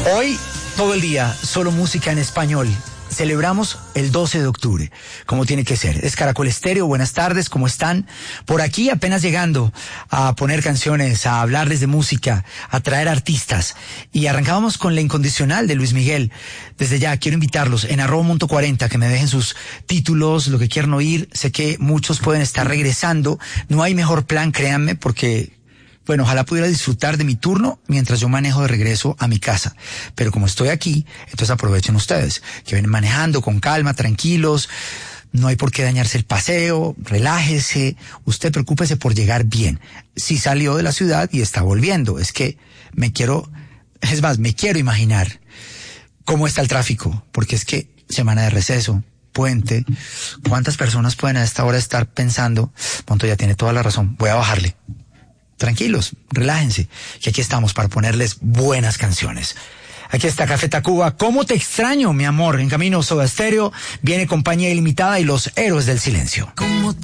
Hoy, todo el día, solo música en español. Celebramos el 12 de octubre, como tiene que ser. Es Caracol Estéreo, buenas tardes, ¿cómo están? Por aquí apenas llegando a poner canciones, a hablarles de música, a traer artistas. Y arrancábamos con La Incondicional de Luis Miguel. Desde ya quiero invitarlos en @Monto40 que me dejen sus títulos, lo que quieran oír. Sé que muchos pueden estar regresando. No hay mejor plan, créanme, porque... bueno, ojalá pudiera disfrutar de mi turno mientras yo manejo de regreso a mi casa. Pero como estoy aquí, entonces aprovechen ustedes, que vienen manejando con calma, tranquilos. No hay por qué dañarse el paseo, relájese. Usted preocúpese por llegar bien. Si salió de la ciudad y está volviendo, es que me quiero imaginar cómo está el tráfico, porque es que semana de receso, puente, ¿cuántas personas pueden a esta hora estar pensando? Monto ya tiene toda la razón, voy a bajarle. Tranquilos, relájense, que aquí estamos para ponerles buenas canciones. Aquí está Café Tacuba, ¿cómo te extraño, mi amor? En camino Soda Stereo, viene Compañía Ilimitada y Los Héroes del Silencio. ¿Cómo